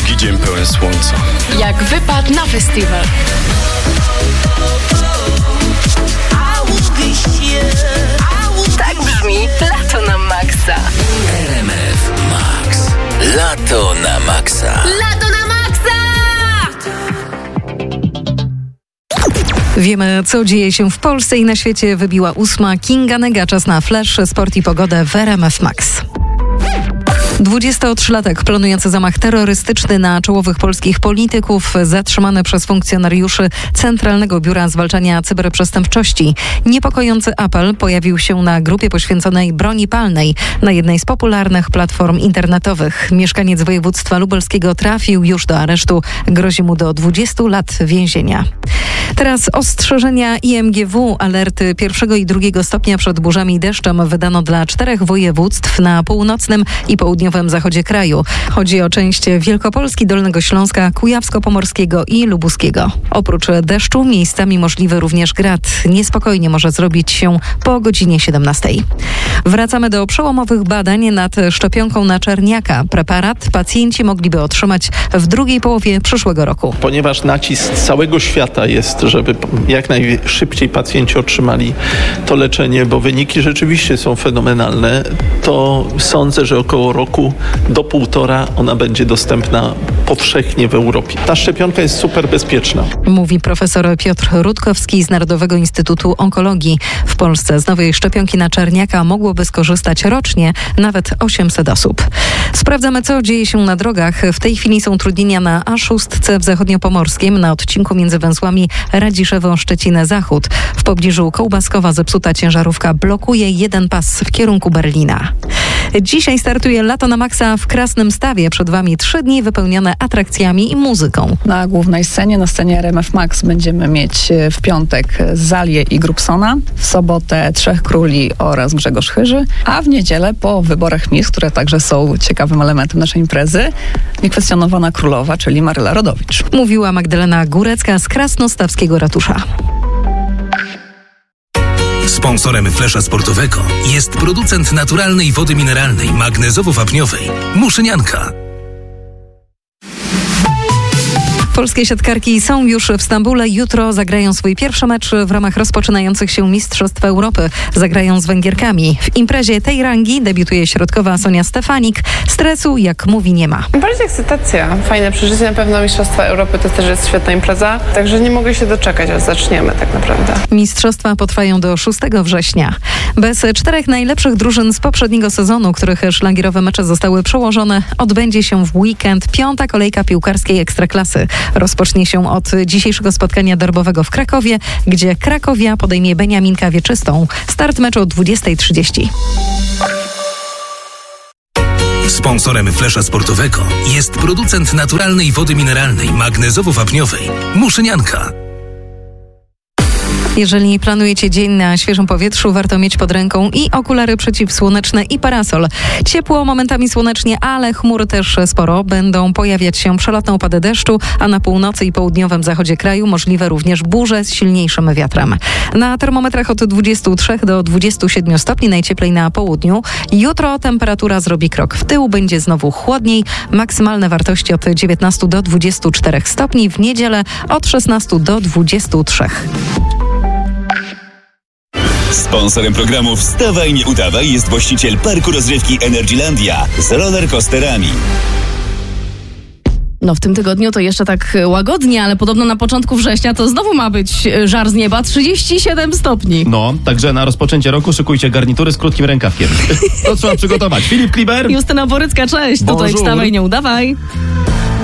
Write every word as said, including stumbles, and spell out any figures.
Drugi dzień pełen słońca. Jak wypad na festiwal. Tak brzmi Lato na Maxa. R M F Max. Lato na Maxa. Lato na Maxa! Wiemy, co dzieje się w Polsce i na świecie. Wybiła ósma. Kinga Nega. Czas na flash, sport i pogodę w R M F Max. dwudziestotrzylatek planujący zamach terrorystyczny na czołowych polskich polityków, zatrzymany przez funkcjonariuszy Centralnego Biura Zwalczania Cyberprzestępczości. Niepokojący apel pojawił się na grupie poświęconej broni palnej na jednej z popularnych platform internetowych. Mieszkaniec województwa lubelskiego trafił już do aresztu. Grozi mu do dwudziestu lat więzienia. Teraz ostrzeżenia I M G W. Alerty pierwszego i drugiego stopnia przed burzami i deszczem wydano dla czterech województw na północnym i południowym zachodzie kraju. Chodzi o część Wielkopolski, Dolnego Śląska, Kujawsko-Pomorskiego i Lubuskiego. Oprócz deszczu miejscami możliwy również grad. Niespokojnie może zrobić się po godzinie siedemnastej. Wracamy do przełomowych badań nad szczepionką na czerniaka. Preparat pacjenci mogliby otrzymać w drugiej połowie przyszłego roku. Ponieważ nacisk całego świata jest, żeby jak najszybciej pacjenci otrzymali to leczenie, bo wyniki rzeczywiście są fenomenalne, to sądzę, że około roku do półtora ona będzie dostępna powszechnie w Europie. Ta szczepionka jest super bezpieczna. Mówi profesor Piotr Rutkowski z Narodowego Instytutu Onkologii. W Polsce z nowej szczepionki na czerniaka mogłoby skorzystać rocznie nawet osiemset osób. Sprawdzamy, co dzieje się na drogach. W tej chwili są utrudnienia na A sześć w zachodniopomorskim na odcinku między węzłami Radziszewo-Szczecin-Zachód. W pobliżu Kołbaskowa zepsuta ciężarówka blokuje jeden pas w kierunku Berlina. Dzisiaj startuje Lato na Maxa w Krasnym Stawie. Przed Wami trzy dni wypełnione atrakcjami i muzyką. Na głównej scenie, na scenie R M F Max będziemy mieć w piątek Zalię i Grubsona, w sobotę Trzech Króli oraz Grzegorz Chyży, a w niedzielę po wyborach Miss, które także są ciekawym elementem naszej imprezy, niekwestionowana królowa, czyli Maryla Rodowicz. Mówiła Magdalena Górecka z Krasnostawskiego Ratusza. Sponsorem flesza sportowego jest producent naturalnej wody mineralnej magnezowo-wapniowej Muszynianka. Polskie siatkarki są już w Stambule. Jutro zagrają swój pierwszy mecz w ramach rozpoczynających się Mistrzostw Europy. Zagrają z Węgierkami. W imprezie tej rangi debiutuje środkowa Sonia Stefanik. Stresu, jak mówi, nie ma. Bardziej ekscytacja. Fajne przeżycie. Na pewno Mistrzostwa Europy to też jest świetna impreza. Także nie mogę się doczekać, aż zaczniemy tak naprawdę. Mistrzostwa potrwają do szóstego września. Bez czterech najlepszych drużyn z poprzedniego sezonu, których szlagierowe mecze zostały przełożone, odbędzie się w weekend piąta kolejka piłkarskiej Ekstraklasy. Rozpocznie się od dzisiejszego spotkania derbowego w Krakowie, gdzie Krakowia podejmie Beniaminka Wieczystą. Start meczu o dwudziestej trzydzieści. Sponsorem flesza sportowego jest producent naturalnej wody mineralnej magnezowo-wapniowej Muszynianka. Jeżeli planujecie dzień na świeżym powietrzu, warto mieć pod ręką i okulary przeciwsłoneczne, i parasol. Ciepło, momentami słonecznie, ale chmur też sporo. Będą pojawiać się przelotne opady deszczu, a na północy i południowym zachodzie kraju możliwe również burze z silniejszym wiatrem. Na termometrach od dwudziestu trzech do dwudziestu siedmiu stopni, najcieplej na południu. Jutro temperatura zrobi krok w tył, będzie znowu chłodniej. Maksymalne wartości od dziewiętnastu do dwudziestu czterech stopni. W niedzielę od szesnastu do dwudziestu trzech. Sponsorem programu Wstawaj, nie udawaj jest właściciel parku rozrywki Energylandia z rollercoasterami. No w tym tygodniu to jeszcze tak łagodnie, ale podobno na początku września to znowu ma być żar z nieba, trzydzieści siedem stopni. No, także na rozpoczęcie roku szykujcie garnitury z krótkim rękawkiem. To trzeba przygotować. Filip Kliber. Justyna Borycka, cześć. Bonjour. Tutaj Wstawaj, nie udawaj.